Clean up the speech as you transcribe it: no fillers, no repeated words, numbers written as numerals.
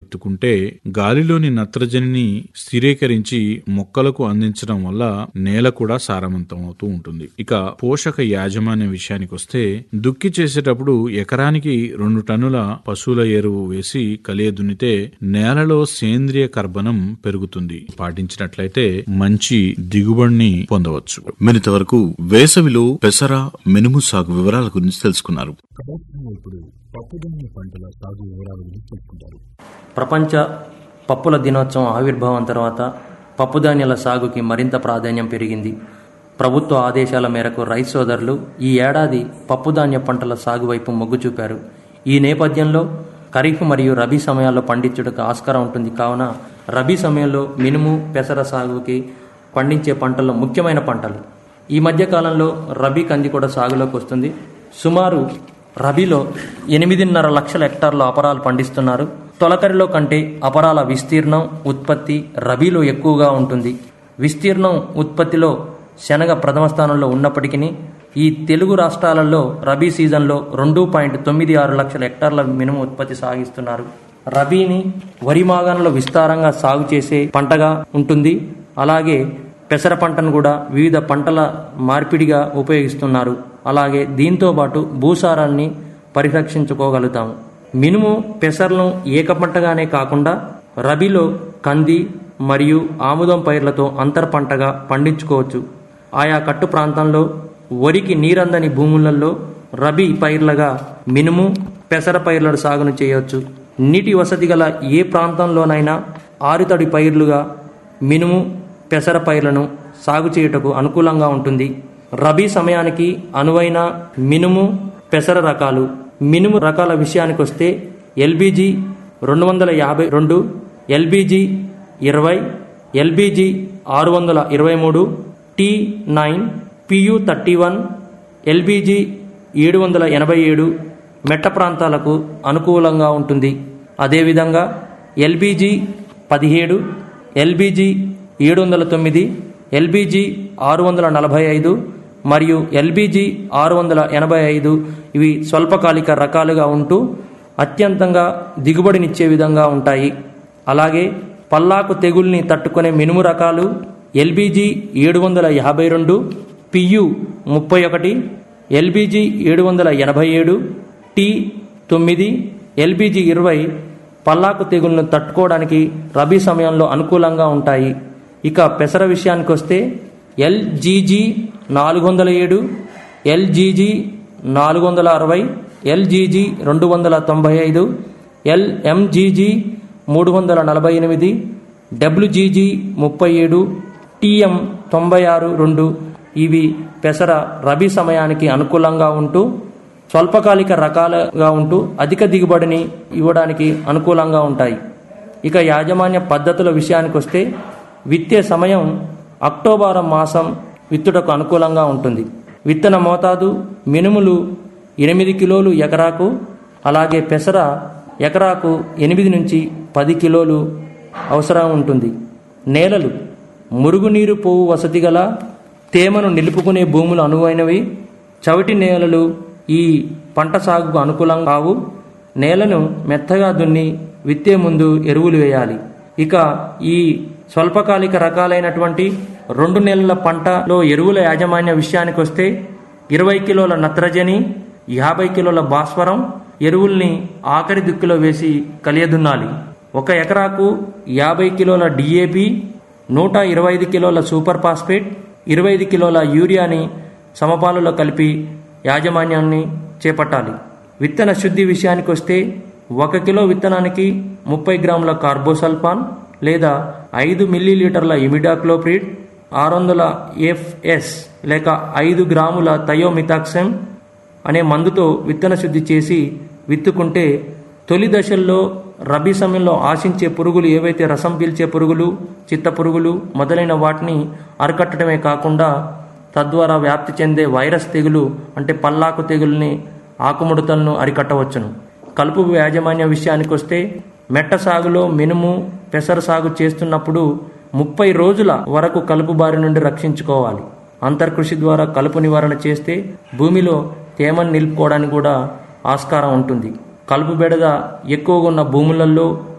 ఎత్తుకుంటే గాలిలోని నత్రజనిని స్థిరీకరించి మొక్కలకు అందించడం వల్ల నేల కూడా సారవంతం అవుతూ ఉంటుంది. ఇక పోషక యాజమాన్య విషయానికి వస్తే దుక్కి చేసేటప్పుడు ఎకరానికి 2 టన్నుల పశువుల ఎరువు వేసి కలియ దున్నితే నేలలో సేంద్రియ కర్బనం పెరుగుతుంది. పాటించినట్లయితే మంచి దిగుబడిని పొందవచ్చు. ఇంతవరకు వేసవిలో పెసర, మినుము సాగు వివరాల గురించి తెలుసుకున్నారు. ప్రపంచ పప్పుల దినోత్సవం ఆవిర్భావం తర్వాత పప్పుధాన్యాల సాగుకి మరింత ప్రాధాన్యం పెరిగింది. ప్రభుత్వ ఆదేశాల మేరకు రైతు సోదరులు ఈ ఏడాది పప్పుధాన్య పంటల సాగు వైపు మొగ్గు చూపారు. ఈ నేపథ్యంలో ఖరీఫ్ మరియు రబీ సమయాల్లో పండించుటకు ఆస్కారం ఉంటుంది. కావున రబీ సమయంలో మినుము, పెసర సాగుకి పండించే పంటల్లో ముఖ్యమైన పంటలు. ఈ మధ్య కాలంలో రబీ కంది కూడా సాగులోకి వస్తుంది. సుమారు రబీలో 8.5 లక్షల హెక్టార్ల అపరాలు పండిస్తున్నారు. తొలకరిలో కంటే అపరాల విస్తీర్ణం, ఉత్పత్తి రబీలో ఎక్కువగా ఉంటుంది. విస్తీర్ణం, ఉత్పత్తిలో శనగ ప్రథమ స్థానంలో ఉన్నప్పటికీ ఈ తెలుగు రాష్ట్రాలలో రబీ సీజన్లో 2.96 లక్షల హెక్టార్ల మినుము ఉత్పత్తి సాగిస్తున్నారు. రబీని వరి మాగాణంలో విస్తారంగా సాగు చేసే పంటగా ఉంటుంది. అలాగే పెసర పంటను కూడా వివిధ పంటల మార్పిడిగా ఉపయోగిస్తున్నారు. అలాగే దీంతో పాటు భూసారాన్ని పరిరక్షించుకోగలుగుతాము. మినుము, పెసర్లను ఏకపంటగానే కాకుండా రబీలో కంది మరియు ఆముదం పైర్లతో అంతర పంటగా పండించుకోవచ్చు. ఆయా కట్టు ప్రాంతంలో వరికి నీరందని భూములలో రబీ పైర్లగా మినుము, పెసర పైర్ల సాగును చేయవచ్చు. నీటి వసతి గల ఏ ప్రాంతంలోనైనా ఆరుతడి పైర్లుగా మినుము, పెసర పైర్లను సాగు చేయుటకు అనుకూలంగా ఉంటుంది. రబీ సమయానికి అనువైన మినుము, పెసర రకాలు. మినుము రకాల విషయానికి వస్తే LBG 252, LBG 20, LBG 623, T9, PU31, LBG 787 మెట్ట ప్రాంతాలకు అనుకూలంగా ఉంటుంది. అదేవిధంగా ఎల్బీజీ 17, ఎల్బీజీ 709, ఎల్బీజీ 645 మరియు ఎల్బీజీ 685 ఇవి స్వల్పకాలిక రకాలుగా ఉంటూ అత్యంతంగా దిగుబడినిచ్చే విధంగా ఉంటాయి. అలాగే పల్లాకు తెగుల్ని తట్టుకునే మినుము రకాలు LBG 752, PU31, LBG 787, T9, LBG 20 పల్లాకు తెగుళ్లను తట్టుకోవడానికి రబీ సమయంలో అనుకూలంగా ఉంటాయి. ఇక పెసర విషయానికి వస్తే LGG 407, LGG 460, LGG 295, ఎల్ఎంజీజీ 348, WGG 37, TM 96-2 ఇవి పెసర రబీ సమయానికి అనుకూలంగా ఉంటూ స్వల్పకాలిక రకాలుగా ఉంటూ అధిక దిగుబడిని ఇవ్వడానికి అనుకూలంగా ఉంటాయి. ఇక యాజమాన్య పద్ధతుల విషయానికి వస్తే విత్తే సమయం అక్టోబర్ మాసం విత్తుటకు అనుకూలంగా ఉంటుంది. విత్తన మోతాదు మినుములు 8 కిలోలు ఎకరాకు, అలాగే పెసర ఎకరాకు 8 నుంచి 10 కిలోలు అవసరం ఉంటుంది. నేలలు మురుగునీరు పోవు వసతి గల తేమను నిలుపుకునే భూములు అనువైనవి. చవిటి నేలలు ఈ పంట సాగుకు అనుకూలం కావు. నేలను మెత్తగా దున్ని విత్తే ముందు ఎరువులు వేయాలి. ఇక ఈ స్వల్పకాలిక రకాలైనటువంటి 2 నెలల పంటలో ఎరువుల యాజమాన్య విషయానికి వస్తే 20 కిలోల నత్రజని, 50 కిలోల భాస్వరం ఎరువుల్ని ఆఖరి దుక్కిలో వేసి కలియదున్నాలి. 1 ఎకరాకు 50 కిలోల డిఏపి, 125 కిలోల సూపర్ ఫాస్ఫేట్, 25 కిలోల యూరియాని సమపాలలో కలిపి యాజమాన్యాన్ని చేపట్టాలి. విత్తన శుద్ధి విషయానికి వస్తే 1 కిలో విత్తనానికి 30 గ్రాముల కార్బోసల్ఫాన్ లేదా 5 మిల్లీలీటర్ల ఇమిడాక్లోప్రిడ్, 600 FS లేక 5 గ్రాముల థయోమిథాక్సమ్ అనే మందుతో విత్తన శుద్ధి చేసి విత్తుకుంటే తొలి దశల్లో రబీ సమయంలో ఆశించే పురుగులు ఏవైతే రసం పీల్చే పురుగులు, చిత్త పురుగులు మొదలైన వాటిని అరికట్టడమే కాకుండా తద్వారా వ్యాప్తి చెందే వైరస్ తెగులు అంటే పల్లాకు తెగుల్ని, ఆకుముడతలను అరికట్టవచ్చును. కలుపు యాజమాన్య విషయానికి వస్తే మెట్ట సాగులో మినుము, పెసర సాగు చేస్తున్నప్పుడు 30 రోజుల వరకు కలుపు బారి నుండి రక్షించుకోవాలి. అంతర్కృషి ద్వారా కలుపు నివారణ చేస్తే భూమిలో తేమను నిలుపుకోవడానికి కూడా ఆస్కారం ఉంటుంది. కలుపు బెడద ఎక్కువగా ఉన్న భూములలో